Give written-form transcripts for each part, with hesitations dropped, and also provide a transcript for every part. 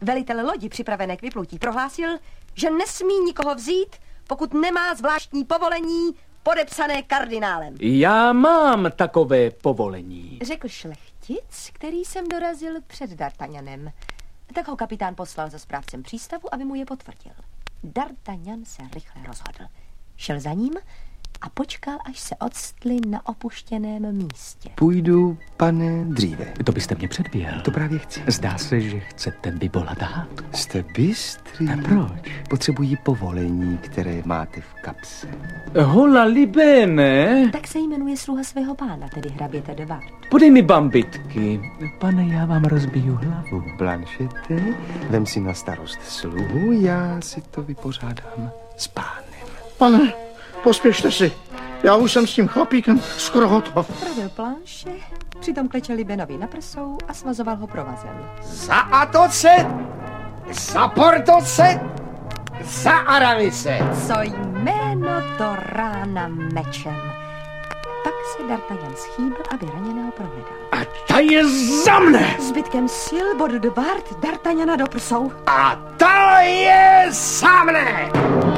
Velitel lodi připravené k vyplutí prohlásil, že nesmí nikoho vzít, pokud nemá zvláštní povolení podepsané kardinálem. Já mám takové povolení, Řekl šlechtic, který jsem dorazil před D'Artagnanem. Tak ho kapitán poslal za správcem přístavu, aby mu je potvrdil. D'Artagnan se rychle rozhodl. Šel za ním a počkal, až se octli na opuštěném místě. Půjdu, pane, dříve. to byste mě předběhl. To právě chci. Zdá se, že chcete vyvolat hádku. Jste bystrý. A proč? Potřebuji povolení, které máte v kapse. Hola libene, Tak se jmenuje sluha svého pána, tedy hraběte de Wardes. podej mi bambitky. Pane, já vám rozbiju hlavu. Blanchette, vem si na starost sluhu, já si to vypořádám s pánem. Pane, pospěšte si. Já už jsem s tím chlapíkem skoro hotov. Pravil planše, přitom klečel Libenovi na prsou a svazoval ho provazem. Za Atoce, za Portoce, za Aramise. Co jméno to rána mečem. Pak se D'Artagnan schýbl, aby raněného prohledal. A ta je za mne. Zbytkem sil bod de Wardes D'Artagnana do prsou. A ta je za mne.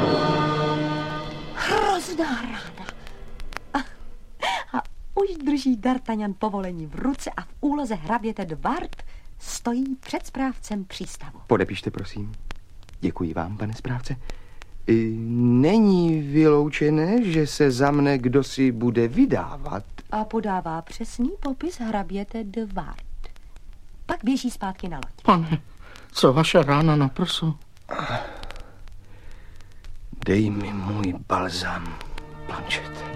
Hrozná rána. A už drží D'Artagnan povolení v ruce a v úloze hraběte de Wardes stojí před správcem přístavu. Podepište, prosím. Děkuji vám, pane správce. Není vyloučené, že se za mne kdosi bude vydávat. A podává přesný popis hraběte de Wardes. Pak běží zpátky na loď. Pane, co vaše rána na prsu? Dej mi můj balzám, Blanchette.